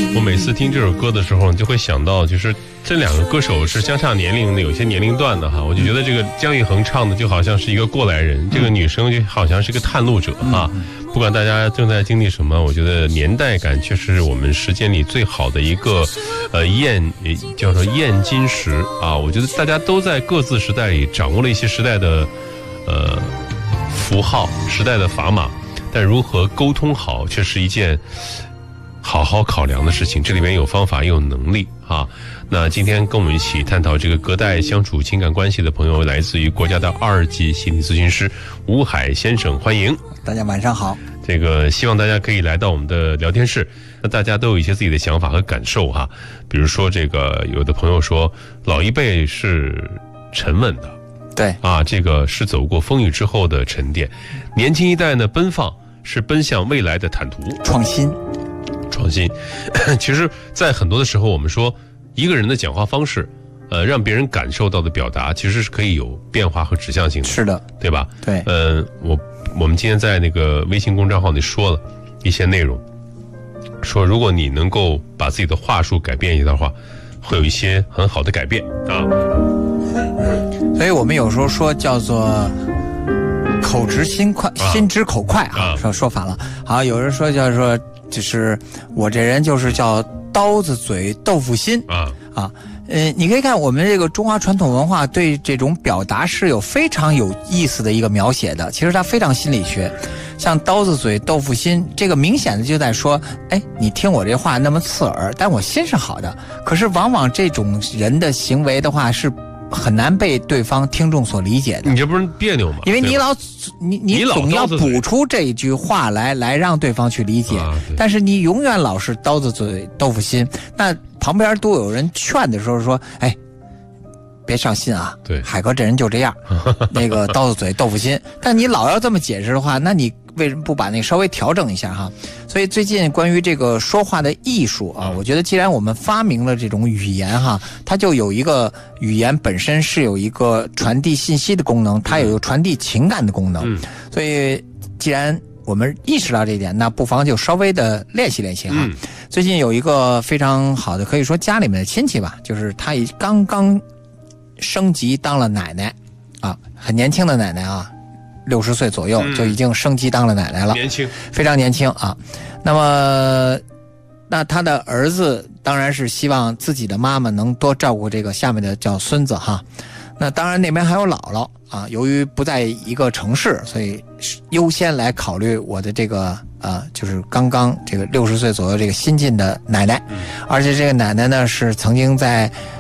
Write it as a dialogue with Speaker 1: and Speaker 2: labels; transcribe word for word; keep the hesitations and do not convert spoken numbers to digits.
Speaker 1: 我每次听这首歌的时候，就会想到，就是这两个歌手是相差年龄的，有些年龄段的哈。我就觉得这个姜育恒唱的就好像是一个过来人，这个女生就好像是一个探路者啊。不管大家正在经历什么，我觉得年代感确实是我们时间里最好的一个，呃，验叫做验金石啊。我觉得大家都在各自时代里掌握了一些时代的，呃，符号、时代的砝码，但如何沟通好，却是一件好好考量的事情。这里面有方法，也有能力啊。那今天跟我们一起探讨这个隔代相处情感关系的朋友，来自于国家的二级心理咨询师吴海先生，欢迎。
Speaker 2: 大家晚上好。
Speaker 1: 这个希望大家可以来到我们的聊天室，那大家都有一些自己的想法和感受哈。比如说这个有的朋友说，老一辈是沉稳的，
Speaker 2: 对
Speaker 1: 啊，这个是走过风雨之后的沉淀；年轻一代呢，奔放是奔向未来的坦途，
Speaker 2: 创新。
Speaker 1: 创新，其实，在很多的时候，我们说一个人的讲话方式，呃，让别人感受到的表达，其实是可以有变化和指向性的。
Speaker 2: 是的，
Speaker 1: 对吧？
Speaker 2: 对。
Speaker 1: 呃，我我们今天在那个微信公众号里说了一些内容，说如果你能够把自己的话术改变一下的话，会有一些很好的改变啊。
Speaker 2: 所以我们有时候说叫做口直心快，啊、心直口快啊，说、啊、说反了。好，有人说叫说。就是我这人就是叫刀子嘴豆腐心啊啊，呃，你可以看我们这个中华传统文化对这种表达是有非常有意思的一个描写的，其实它非常心理学。像刀子嘴豆腐心，这个明显的就在说，哎，你听我这话那么刺耳，但我心是好的。可是往往这种人的行为的话是很难被对方听众所理解的。
Speaker 1: 你这不是别扭吗？
Speaker 2: 因为你老你你总要补出这一句话来来让对方去理解、啊、但是你永远老是刀子嘴豆腐心，那旁边都有人劝的时候说，哎，别上心啊，
Speaker 1: 对，
Speaker 2: 海哥这人就这样那个刀子嘴豆腐心。但你老要这么解释的话，那你为什么不把那个稍微调整一下哈？所以最近关于这个说话的艺术啊，我觉得既然我们发明了这种语言哈，它就有一个语言本身是有一个传递信息的功能，它有一个传递情感的功能。所以既然我们意识到这一点，那不妨就稍微的练习练习哈。最近有一个非常好的，可以说家里面的亲戚吧，就是他已刚刚升级当了奶奶啊，很年轻的奶奶啊。六十岁左右就已经升级当了奶奶了，
Speaker 1: 年轻，
Speaker 2: 非常年轻啊。那么，那他的儿子当然是希望自己的妈妈能多照顾这个下面的叫孙子哈。那当然那边还有姥姥啊，由于不在一个城市，所以优先来考虑我的这个呃，就是刚刚这个六十岁左右这个新晋的奶奶，而且这个奶奶呢是曾经在